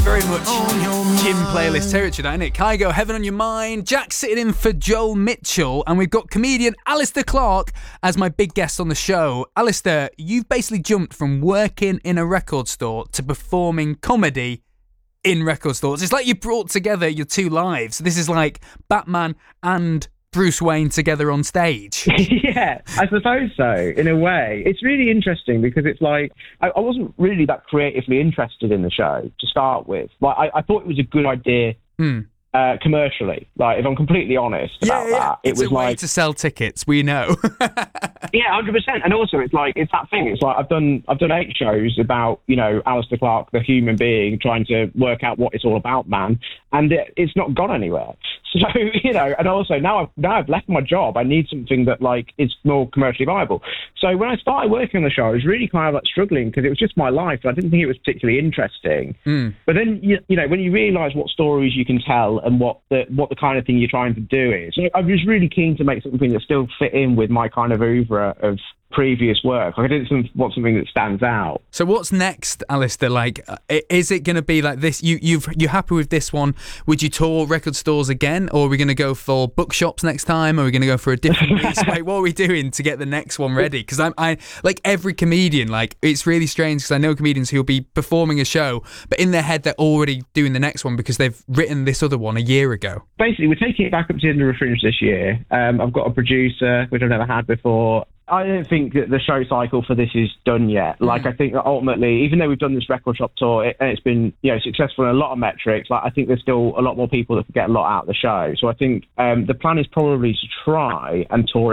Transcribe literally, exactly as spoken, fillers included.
Very much gym playlist territory, ain't it? Kygo, Heaven on Your Mind. Jack sitting in for Joel Mitchell, and we've got comedian Alistair Clark as my big guest on the show. Alistair, you've basically jumped from working in a record store to performing comedy in record stores. It's like you brought together your two lives. This is like Batman and Bruce Wayne together on stage. Yeah, I suppose so, in a way. It's really interesting because it's like, I, I wasn't really that creatively interested in the show to start with. Like, I, I thought it was a good idea Mm. uh, commercially. Like, if I'm completely honest about Yeah, yeah. that. It It's was a way like, to sell tickets, we know. yeah, one hundred percent. And also, it's like, it's that thing. It's like, I've done I've done eight shows about, you know, Alistair Clark, the human being, trying to work out what it's all about, man. And it, it's not gone anywhere. So, you know, and also now I've, now I've left my job, I need something that, like, is more commercially viable. So when I started working on the show, I was really kind of, like, struggling because it was just my life. And I didn't think it was particularly interesting. Mm. But then, you, you know, when you realise what stories you can tell and what the, what the kind of thing you're trying to do is, so I was really keen to make something that still fit in with my kind of oeuvre of previous work. Like, I didn't want something that stands out. So what's next, Alistair? Like, uh, is it going to be like this? You, you've, you're happy with this one? Would you tour record stores again? Or are we going to go for bookshops next time? Or are we going to go for a different piece? Like, what are we doing to get the next one ready? Because I'm, I, like every comedian, like, it's really strange because I know comedians who'll be performing a show, but in their head, they're already doing the next one because they've written this other one a year ago. Basically, we're taking it back up to Edinburgh Fringe this year. Um, I've got a producer, which I've never had before. I don't think that the show cycle for this is done yet. Like, I think that ultimately, even though we've done this record shop tour it, and it's been, you know, successful in a lot of metrics, like, I think there's still a lot more people that can get a lot out of the show. So I think um, the plan is probably to try and tour